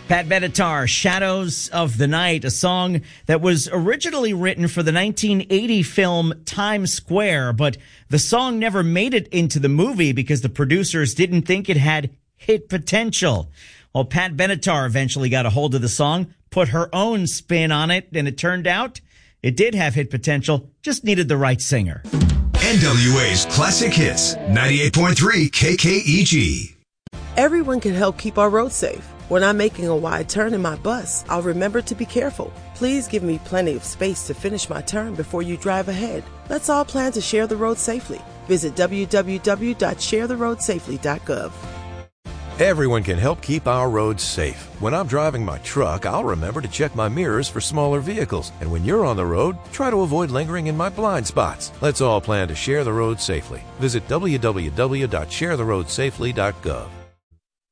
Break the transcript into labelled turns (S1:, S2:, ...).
S1: Pat Benatar, Shadows of the Night, a song that was originally written for the 1980 film Times Square, but the song never made it into the movie because the producers didn't think it had hit potential. Well, Pat Benatar eventually got a hold of the song, put her own spin on it, and it turned out it did have hit potential, just needed the right singer.
S2: NWA's Classic Hits, 98.3 KKEG.
S3: Everyone can help keep our roads safe. When I'm making a wide turn in my bus, I'll remember to be careful. Please give me plenty of space to finish my turn before you drive ahead. Let's all plan to share the road safely. Visit www.sharetheroadsafely.gov.
S4: Everyone can help keep our roads safe. When I'm driving my truck, I'll remember to check my mirrors for smaller vehicles. And when you're on the road, try to avoid lingering in my blind spots. Let's all plan to share the road safely. Visit www.sharetheroadsafely.gov.